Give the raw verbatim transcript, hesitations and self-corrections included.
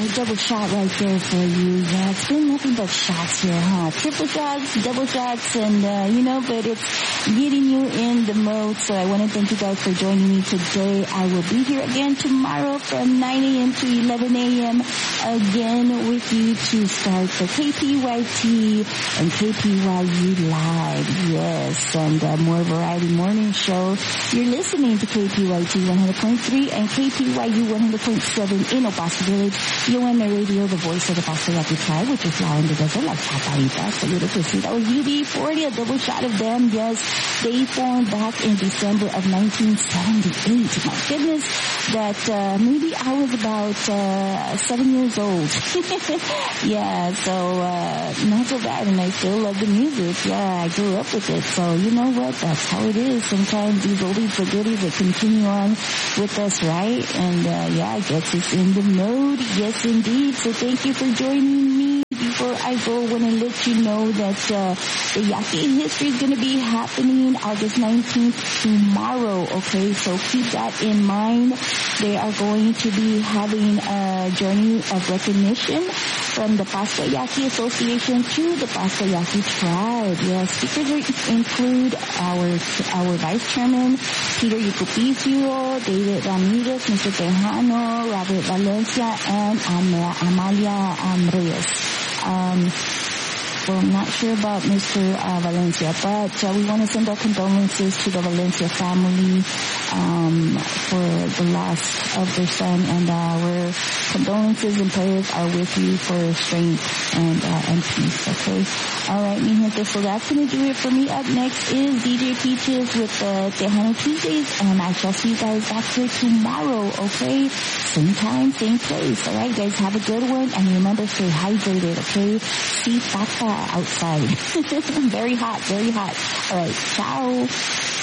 double shot right there for you. Yeah, it's been nothing but shots here, huh? Triple shots, double shots, and, uh, you know, but it's getting you in the mode. So I want to thank you guys for joining me today. I will be here again tomorrow from nine a.m. to eleven a.m. again with you to start the K P Y T and K P Y U Live. Yes, and uh, more variety morning show. You're listening to K P Y T one hundred point three and K P Y U one hundred point seven in El Paso Village. U M A Radio, the voice of the Paso Yaqui tribe, which is now in the desert like Paparitas, the little pussy. That was U B forty, a double shot of them. Yes, they formed back in December of nineteen seventy-eight. My goodness, that uh, maybe I was about uh, seven years old. Yeah, so uh, not so bad, and I still love the music. Yeah, I grew up with it, so you know what? That's how it is. Sometimes these oldies are goodies that continue on with us, right? And uh, yeah, I guess it's in the mode. Yes, indeed. So thank you for joining me. Before I go, I want to let you know that uh, the Yaqui History is going to be happening August nineteenth tomorrow, okay? So keep that in mind. They are going to be having a journey of recognition from the Paso Yaqui Association to the Paso Yaqui tribe. Yes, speakers include our our Vice Chairman, Peter Yucupicio, David Ramirez, Mister Tejano, Robert Valencia, and Am- Amalia um, Reyes. Um, well, I'm not sure about Mister Uh, Valencia, but uh, we want to send our condolences to the Valencia family um, for the loss of their son, and uh, our condolences and prayers are with you for strength and uh, and peace. Okay, all right, mi gente. So that's gonna do it for me. Up next is D J Peaches with uh, Tejano Tuesdays, and I shall see you guys back here tomorrow. Okay, same time, same place. All right, guys, have a good one, and remember, stay hydrated. Okay, see Tata outside. Very hot, very hot. All right, ciao.